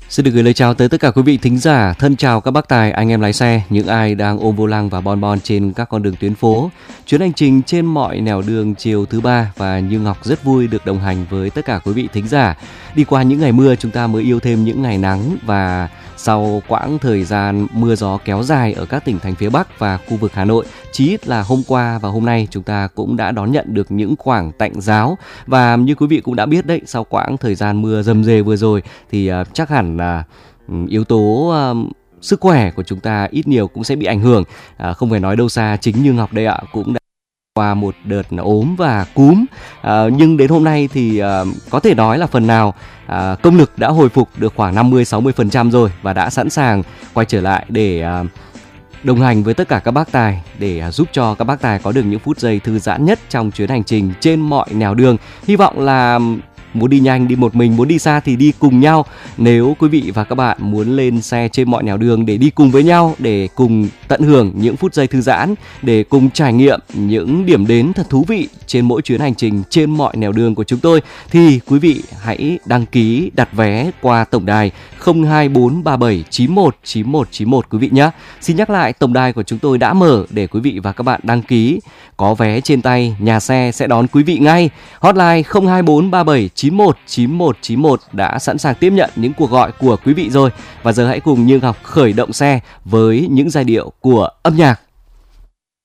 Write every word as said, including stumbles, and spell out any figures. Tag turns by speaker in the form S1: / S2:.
S1: Xin được gửi lời chào tới tất cả quý vị thính giả, thân chào các bác tài, anh em lái xe, những ai đang ôm vô lăng và bon bon trên các con đường tuyến phố. Chuyến hành trình trên mọi nẻo đường chiều thứ ba và Như Ngọc rất vui được đồng hành với tất cả quý vị thính giả. Đi qua những ngày mưa chúng ta mới yêu thêm những ngày nắng, và sau quãng thời gian mưa gió kéo dài ở các tỉnh thành phía Bắc và khu vực Hà Nội, chí ít là hôm qua và hôm nay chúng ta cũng đã đón nhận được những khoảng tạnh ráo. Và như quý vị cũng đã biết đấy, sau quãng thời gian mưa rầm rề vừa rồi thì uh, chắc hẳn là uh, yếu tố uh, sức khỏe của chúng ta ít nhiều cũng sẽ bị ảnh hưởng. uh, Không phải nói đâu xa, chính Như Ngọc đây ạ cũng đã qua một đợt ốm và cúm, à, nhưng đến hôm nay thì à, có thể nói là phần nào à, công lực đã hồi phục được khoảng năm mươi đến sáu mươi phần trăm rồi và đã sẵn sàng quay trở lại để à, đồng hành với tất cả các bác tài, để à, giúp cho các bác tài có được những phút giây thư giãn nhất trong chuyến hành trình trên mọi nẻo đường. Hy vọng là muốn đi nhanh đi một mình, muốn đi xa thì đi cùng nhau. Nếu quý vị và các bạn muốn lên xe trên mọi nẻo đường để đi cùng với nhau, để cùng tận hưởng những phút giây thư giãn, để cùng trải nghiệm những điểm đến thật thú vị trên mỗi chuyến hành trình trên mọi nẻo đường của chúng tôi, thì quý vị hãy đăng ký đặt vé qua tổng đài không hai bốn ba bảy chín một chín một chín một quý vị nhé. Xin nhắc lại, tổng đài của chúng tôi đã mở để quý vị và các bạn đăng ký. Có vé trên tay, nhà xe sẽ đón quý vị ngay. Hotline không hai bốn ba bảy chín một chín một chín một đã sẵn sàng tiếp nhận những cuộc gọi của quý vị rồi. Và giờ hãy cùng Như Ngọc khởi động xe với những giai điệu của âm nhạc.